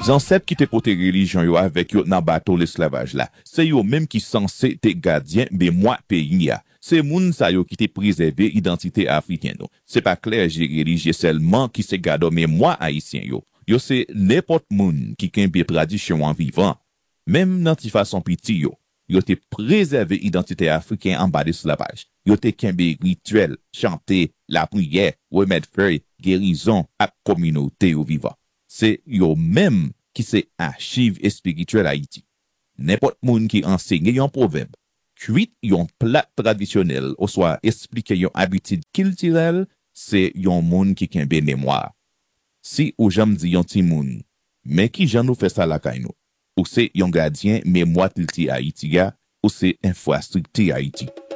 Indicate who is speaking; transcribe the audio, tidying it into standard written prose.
Speaker 1: ancêtres qui te portent religion yo avec yo dans bateau l'esclavage là, c'est yo même qui censé te gardien mémoire pays ya. C'est moun sa yo qui te préserver identité africaine. C'est pas clergé religieux seulement qui se garde mémoire haïtien yo. Yo c'est n'importe moun qui kembe tradition en vivant. Même dans ti façon petit yo te préserver identité africaine en bas de l'esclavage. Yo te kembe rituel, chanter, la prière, remettre feuille, guérison à communauté yo vivant. C'est yo même qui c'est archive spirituelle Haïti. N'importe moun qui enseigne yon proverbe, cuit yon plat traditionnel, ou soit explique yon habitude culturelle, c'est yon moun qui kembe mémoire. Si ou jam di yon ti moun, mais qui jan nou fait ça la kay nou? Ou c'est yon gardien mémoire tilti Haïti ya, ou c'est infrastructure Haïti.